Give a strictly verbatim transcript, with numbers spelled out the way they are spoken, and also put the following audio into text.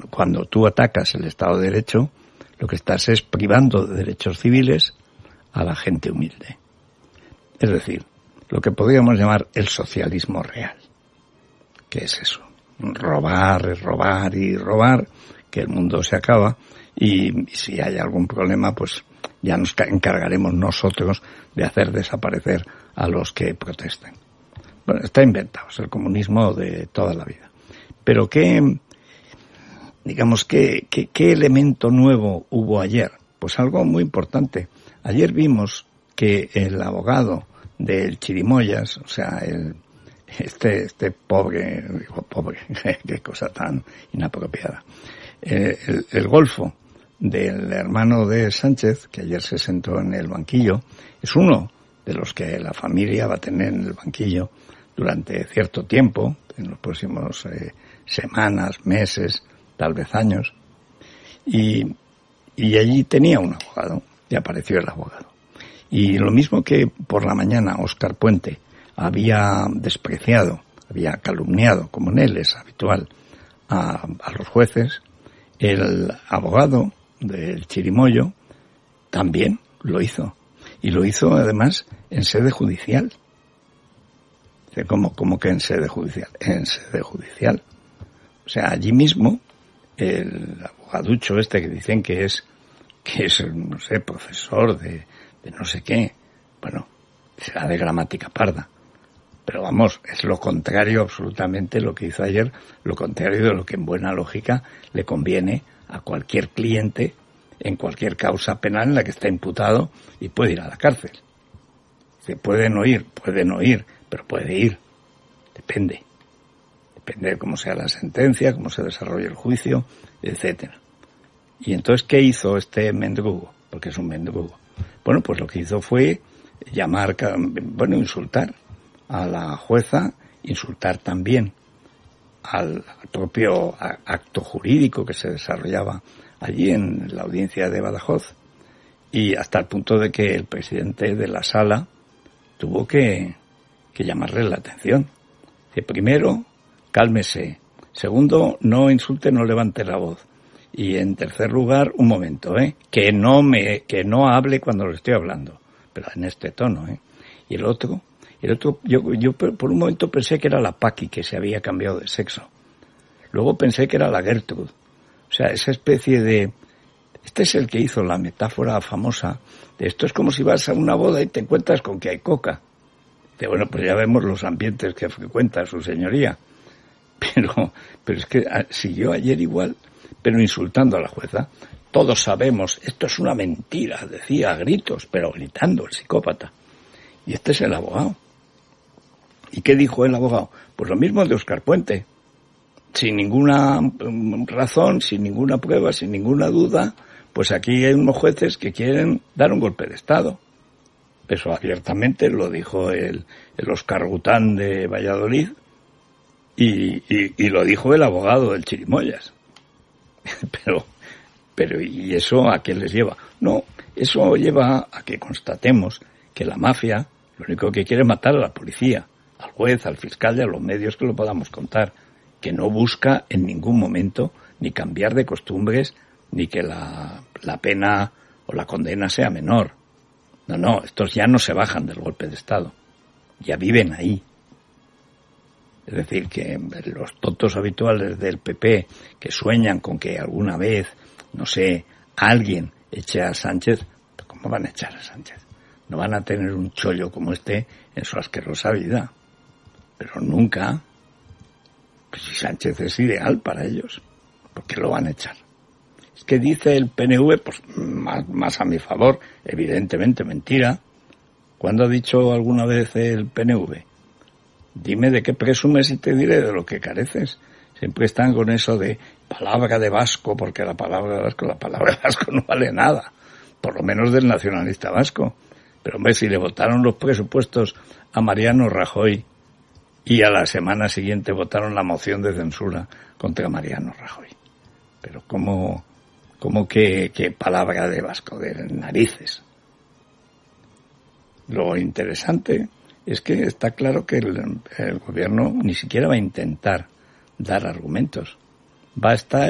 cuando, cuando tú atacas el Estado de Derecho, lo que estás es privando de derechos civiles a la gente humilde. Es decir, lo que podríamos llamar el socialismo real. ¿Qué es eso? Robar, robar y robar, que el mundo se acaba, y, y si hay algún problema, pues ya nos encargaremos nosotros de hacer desaparecer a los que protesten. Bueno, está inventado, es el comunismo de toda la vida. Pero ¿qué, digamos, qué, qué, qué elemento nuevo hubo ayer? Pues algo muy importante. Ayer vimos que el abogado del Chirimoyas, o sea, el, este, este pobre, digo pobre, qué cosa tan inapropiada, eh, el, el golfo del hermano de Sánchez, que ayer se sentó en el banquillo, es uno de los que la familia va a tener en el banquillo durante cierto tiempo, en los próximos eh, semanas, meses, tal vez años, y, y allí tenía un abogado, y apareció el abogado. Y lo mismo que por la mañana Óscar Puente había despreciado, había calumniado, como en él es habitual, a, a los jueces, el abogado del Chirimoyo también lo hizo. Y lo hizo además en sede judicial. ¿Cómo, cómo que en sede judicial? En sede judicial. O sea, allí mismo, el abogaducho este que dicen que es, que es, no sé, profesor de, de no sé qué, bueno, será de gramática parda. Pero vamos, es lo contrario absolutamente lo que hizo ayer, lo contrario de lo que en buena lógica le conviene a cualquier cliente en cualquier causa penal en la que está imputado y puede ir a la cárcel. Se puede no ir, puede no ir, pero puede ir. Depende. Depende de cómo sea la sentencia, cómo se desarrolle el juicio, etcétera. Y entonces, ¿qué hizo este mendrugo? Porque es un mendrugo. Bueno, pues lo que hizo fue llamar, bueno, insultar a la jueza, insultar también al propio acto jurídico que se desarrollaba allí en la audiencia de Badajoz, y hasta el punto de que el presidente de la sala tuvo que, que llamarle la atención. Que primero, cálmese. Segundo, no insulte, no levante la voz. Y en tercer lugar, un momento, ¿eh? Que no me, que no hable cuando le estoy hablando. Pero en este tono, ¿eh? Y el otro, el otro, yo, yo por un momento pensé que era la Paqui, que se había cambiado de sexo. Luego pensé que era la Gertrude. O sea, esa especie de... Este es el que hizo la metáfora famosa de esto es como si vas a una boda y te encuentras con que hay coca. De, bueno, pues ya vemos los ambientes que frecuenta su señoría. Pero, pero es que siguió ayer igual, pero insultando a la jueza. Todos sabemos, esto es una mentira, decía a gritos, pero gritando el psicópata. Y este es el abogado. ¿Y qué dijo el abogado? Pues lo mismo de Óscar Puente. Sin ninguna razón, sin ninguna prueba, sin ninguna duda, pues aquí hay unos jueces que quieren dar un golpe de Estado. Eso abiertamente lo dijo el, el Óscar Gután de Valladolid y, y, y lo dijo el abogado del Chirimoyas. Pero, pero ¿y eso a qué les lleva? No, eso lleva a que constatemos que la mafia lo único que quiere es matar a la policía, al juez, al fiscal y a los medios que lo podamos contar, que no busca en ningún momento ni cambiar de costumbres ni que la, la pena o la condena sea menor. No, no, estos ya no se bajan del golpe de Estado, ya viven ahí. Es decir, que los tontos habituales del P P que sueñan con que alguna vez, no sé, alguien eche a Sánchez, ¿cómo van a echar a Sánchez? No van a tener un chollo como este en su asquerosa vida. Pero nunca... Pues si Sánchez es ideal para ellos, ¿por qué lo van a echar? Es que dice el P N V, pues más, más a mi favor, evidentemente mentira. ¿Cuándo ha dicho alguna vez el P N V? Dime de qué presumes y te diré de lo que careces. Siempre están con eso de palabra de vasco, porque la palabra de vasco, la palabra de vasco no vale nada, por lo menos del nacionalista vasco. Pero hombre, si le votaron los presupuestos a Mariano Rajoy, y a la semana siguiente votaron la moción de censura contra Mariano Rajoy. Pero ¿cómo, cómo que, que palabra de vasco, de narices? Lo interesante es que está claro que el, el gobierno ni siquiera va a intentar dar argumentos. Va a estar